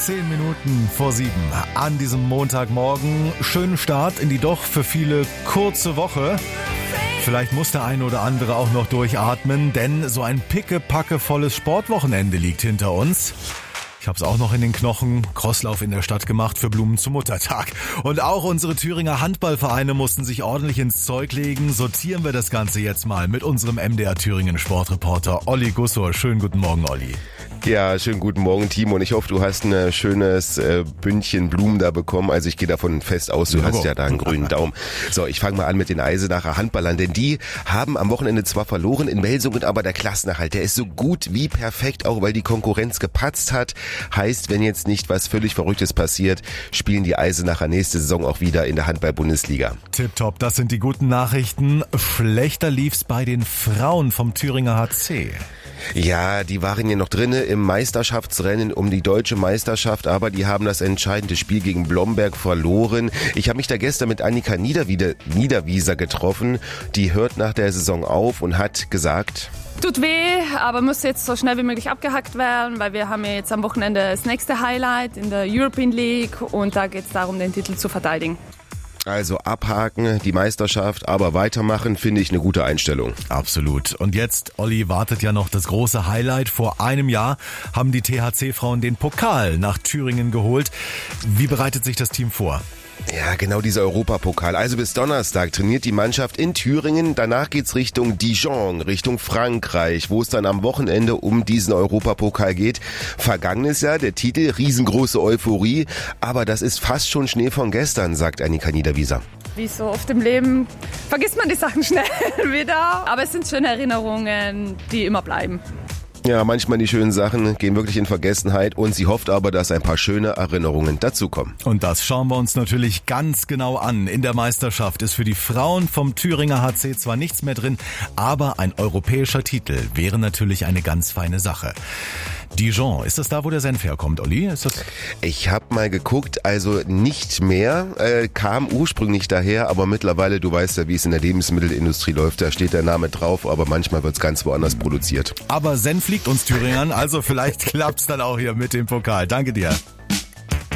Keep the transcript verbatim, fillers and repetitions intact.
Zehn Minuten vor sieben an diesem Montagmorgen. Schönen Start in die doch für viele kurze Woche. Vielleicht muss der eine oder andere auch noch durchatmen, denn so ein pickepackevolles Sportwochenende liegt hinter uns. Ich habe es auch noch in den Knochen. Crosslauf in der Stadt gemacht für Blumen zum Muttertag. Und auch unsere Thüringer Handballvereine mussten sich ordentlich ins Zeug legen. Sortieren wir das Ganze jetzt mal mit unserem M D R Thüringen Sportreporter Olli Gussor. Schönen guten Morgen, Olli. Ja, schönen guten Morgen, Timo. Und ich hoffe, du hast ein schönes äh, Bündchen Blumen da bekommen. Also ich gehe davon fest aus, du ja, hast ja da einen grünen Daumen. So, ich fange mal an mit den Eisenacher Handballern, denn die haben am Wochenende zwar verloren in Melsungen, aber der Klassenerhalt, der ist so gut wie perfekt, auch weil die Konkurrenz gepatzt hat. Heißt, wenn jetzt nicht was völlig Verrücktes passiert, spielen die Eisenacher nächste Saison auch wieder in der Handball-Bundesliga. Tipptopp, das sind die guten Nachrichten. Schlechter lief's bei den Frauen vom Thüringer H C. Ja, die waren ja noch drinne im Meisterschaftsrennen um die deutsche Meisterschaft, aber die haben das entscheidende Spiel gegen Blomberg verloren. Ich habe mich da gestern mit Annika Niederwieder, Niederwieser getroffen. Die hört nach der Saison auf und hat gesagt: Tut weh, aber muss jetzt so schnell wie möglich abgehackt werden, weil wir haben ja jetzt am Wochenende das nächste Highlight in der European League und da geht es darum, den Titel zu verteidigen. Also abhaken, die Meisterschaft, aber weitermachen, finde ich eine gute Einstellung. Absolut. Und jetzt, Olli, wartet ja noch das große Highlight. Vor einem Jahr haben die T H C-Frauen den Pokal nach Thüringen geholt. Wie bereitet sich das Team vor? Ja, genau, dieser Europapokal. Also bis Donnerstag trainiert die Mannschaft in Thüringen. Danach geht's Richtung Dijon, Richtung Frankreich, wo es dann am Wochenende um diesen Europapokal geht. Vergangenes Jahr der Titel, riesengroße Euphorie. Aber das ist fast schon Schnee von gestern, sagt Annika Niederwieser. Wie so oft im Leben vergisst man die Sachen schnell wieder. Aber es sind schöne Erinnerungen, die immer bleiben. Ja, manchmal die schönen Sachen gehen wirklich in Vergessenheit und sie hofft aber, dass ein paar schöne Erinnerungen dazukommen. Und das schauen wir uns natürlich ganz genau an. In der Meisterschaft ist für die Frauen vom Thüringer H C zwar nichts mehr drin, aber ein europäischer Titel wäre natürlich eine ganz feine Sache. Dijon, ist das da, wo der Senf herkommt, Olli? Ist das? Ich habe mal geguckt, also nicht mehr, äh, kam ursprünglich daher, aber mittlerweile, du weißt ja, wie es in der Lebensmittelindustrie läuft, da steht der Name drauf, aber manchmal wird's ganz woanders produziert. Aber Senf liegt uns Thüringern, also vielleicht klappt's dann auch hier mit dem Pokal. Danke dir.